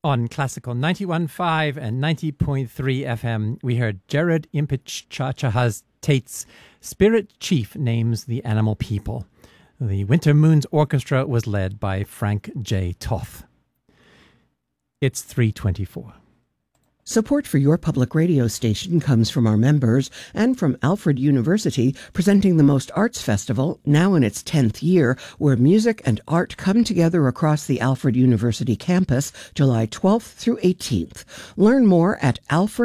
On Classical 91.5 and 90.3 FM, we heard Jared Impich Chachahaz Tate's Spirit Chief names the Animal People. The Winter Moons Orchestra was led by Frank J. Toth. It's 3:24. Support for your public radio station comes from our members and from Alfred University, presenting the Most Arts Festival, now in its 10th year, where music and art come together across the Alfred University campus, July 12th through 18th. Learn more at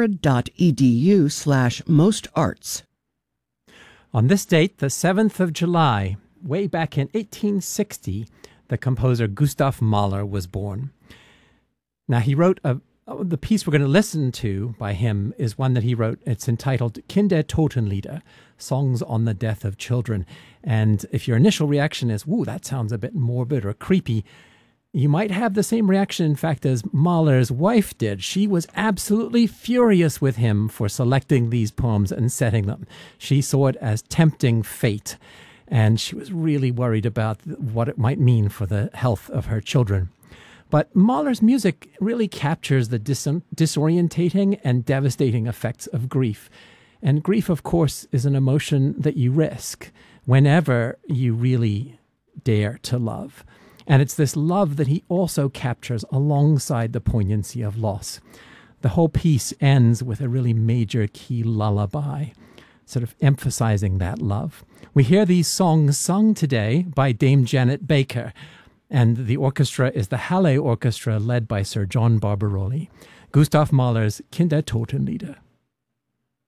alfred.edu/mostarts. On this date, the 7th of July, way back in 1860, the composer Gustav Mahler was born. Now, he wrote the piece we're going to listen to by him is one that he wrote. It's entitled Kindertotenlieder, Songs on the Death of Children. And if your initial reaction is, "Ooh, that sounds a bit morbid or creepy," you might have the same reaction, in fact, as Mahler's wife did. She was absolutely furious with him for selecting these poems and setting them. She saw it as tempting fate, and she was really worried about what it might mean for the health of her children. But Mahler's music really captures the disorientating and devastating effects of grief. And grief, of course, is an emotion that you risk whenever you really dare to love. And it's this love that he also captures alongside the poignancy of loss. The whole piece ends with a really major key lullaby, sort of emphasizing that love. We hear these songs sung today by Dame Janet Baker, and the orchestra is the Halle Orchestra led by Sir John Barbaroli. Gustav Mahler's Kindertotenlieder.